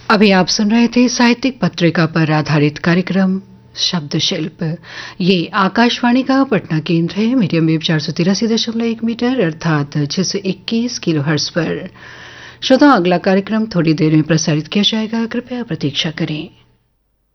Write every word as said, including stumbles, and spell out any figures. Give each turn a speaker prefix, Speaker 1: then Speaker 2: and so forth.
Speaker 1: अभी आप सुन रहे थे साहित्यिक पत्रिका पर आधारित कार्यक्रम शब्द शिल्प। ये आकाशवाणी का पटना केंद्र है। मीडियम वेव चार सौ तिरासी दशमलव एक मीटर अर्थात छह सौ इक्कीस किलो हर्ट्ज पर। श्रोताओं, अगला कार्यक्रम थोड़ी देर में प्रसारित किया जाएगा, कृपया प्रतीक्षा करें।